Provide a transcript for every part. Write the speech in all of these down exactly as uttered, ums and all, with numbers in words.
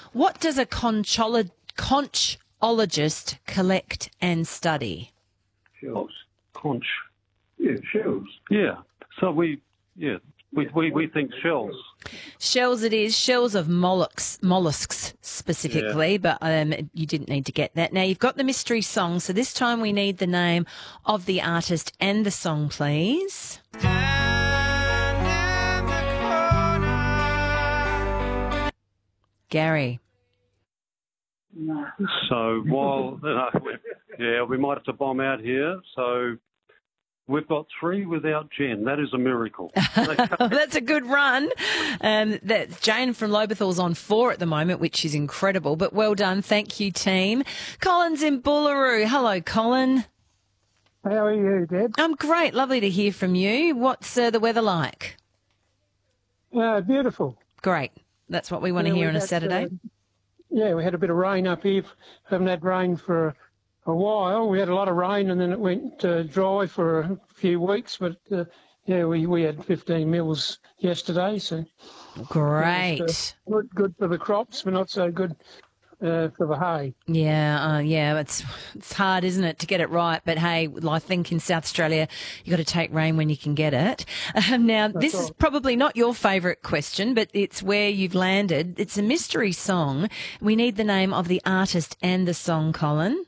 What does a concholo- conchologist collect and study? Shells. Conch. Yeah, shells. Yeah. So we, yeah, we, we, we think shells. Shells it is, shells of mollusks, mollusks specifically, Yeah. but um, you didn't need to get that. Now, you've got the mystery song, so this time we need the name of the artist and the song, please. Gary. So while, uh, yeah, we might have to bomb out here. So we've got three without Jen. That is a miracle. That's a good run. Um, that's Jane from Lobethal's on four at the moment, which is incredible. But well done. Thank you, team. Colin's in Boolaroo. Hello, Colin. How are you, Deb? I'm great. Lovely to hear from you. What's uh, the weather like? Uh, beautiful. Great. That's what we want Yeah, to hear we on a had, Saturday. uh, yeah, we had a bit of rain up here. Haven't had rain for a while. We had a lot of rain and then it went uh, dry for a few weeks. But, uh, yeah, we, we had fifteen mils yesterday. So Great. it was, uh, good, good for the crops, but not so good uh, for the hay. Yeah, uh, yeah, it's it's hard, isn't it, to get it right? But hey, well, I think in South Australia, you got to take rain when you can get it. Um, now, this is right. probably not your favourite question, but it's where you've landed. It's a mystery song. We need the name of the artist and the song, Colin.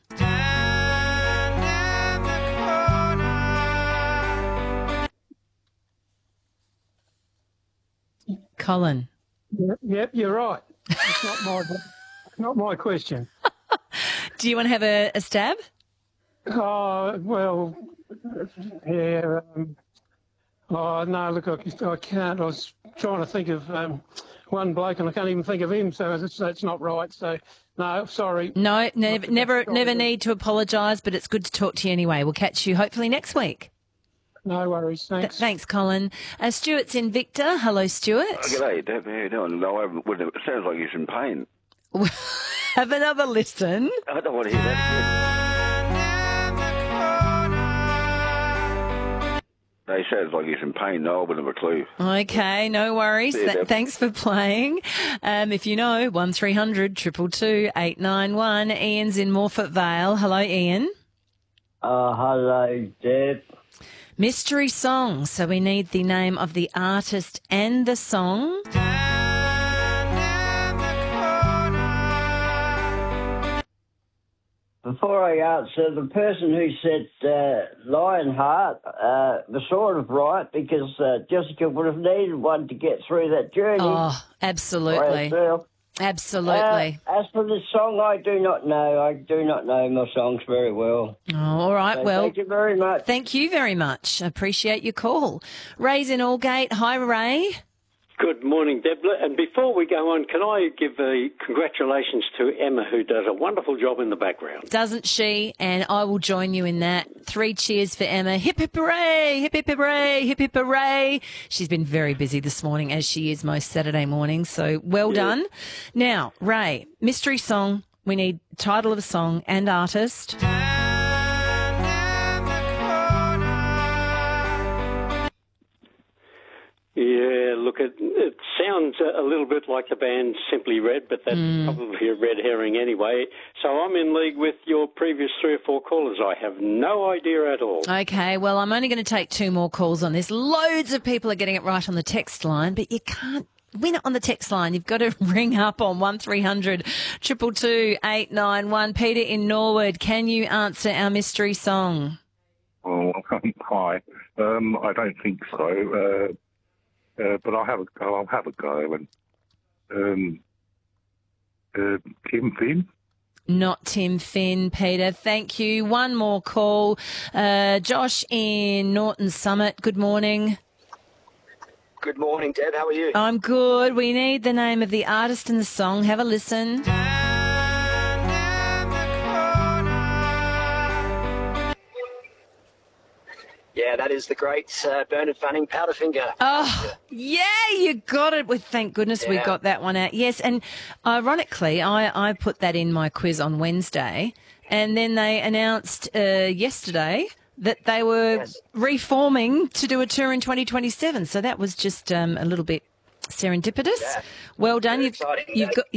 Colin. Yep, yep, you're right. It's not my not my question. Do you want to have a, a stab? Oh, well, yeah. Um, oh, no, look, I, I can't. I was trying to think of um, one bloke and I can't even think of him, so that's, that's not right. So, no, sorry. No, never, never, never need to apologise, but it's good to talk to you anyway. We'll catch you hopefully next week. No worries, Th- thanks. thanks, Colin. Uh, Stuart's in Victor. Hello, Stuart. Oh, g'day, Deb. How you doing? No, I haven't, well, it sounds like he's in pain. Have another listen. I don't want to hear that again. No, he sounds like he's in pain. No, I wouldn't have a clue. Okay, no worries. See you, Th- Deb. thanks for playing. Um, if you know, one three hundred two two two eight nine one. Ian's in Morford Vale. Hello, Ian. Oh, hello, Deb. Mystery song. So we need the name of the artist and the song. Before I answer, the person who said uh, Lionheart uh, was sort of right because uh, Jessica would have needed one to get through that journey. Oh, by absolutely. herself. Absolutely. Uh, as for the song, I do not know. I do not know my songs very well. Oh, all right. So well, thank you very much. thank you very much. Appreciate your call. Ray's in Aldgate. Hi, Ray. Good morning, Deborah. And before we go on, can I give a congratulations to Emma, who does a wonderful job in the background. Doesn't she? And I will join you in that. Three cheers for Emma. Hip, hip, hooray! Hip, hip, hooray! Hip, hip, hooray! She's been very busy this morning, as she is most Saturday mornings. So well Yeah. done. Now, Ray, mystery song. We need title of a song and artist. Yeah, look, it, it sounds a little bit like the band Simply Red, but that's probably a red herring anyway. So I'm in league with your previous three or four callers. I have no idea at all. Okay, well, I'm only going to take two more calls on this. Loads of people are getting it right on the text line, but you can't win it on the text line. You've got to ring up on one three hundred two two two eight nine one. Peter in Norwood, can you answer our mystery song? Oh, hi. Um, I don't think so. Uh, uh, but I'll have a go. I'll have a go. And um, uh, Tim Finn. Not Tim Finn, Peter. Thank you. One more call. Uh, Josh in Norton Summit. Good morning. Good morning, Deb. How are you? I'm good. We need the name of the artist and the song. Have a listen. Yeah, that is the great uh, Bernard Fanning Powderfinger. Oh, yeah, you got it. Well, thank goodness we Yeah. got that one out. Yes, and ironically, I, I put that in my quiz on Wednesday, and then they announced uh, yesterday that they were Yes. reforming to do a tour in twenty twenty-seven. So that was just um, a little bit serendipitous. Yeah. Well done. Very You've, exciting. you've got.